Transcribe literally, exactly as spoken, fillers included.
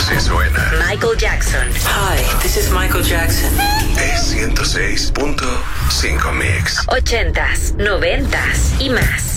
Así suena Michael Jackson. Hi, this is Michael Jackson. Es ciento seis punto cinco Mix. Ochentas, noventas y más.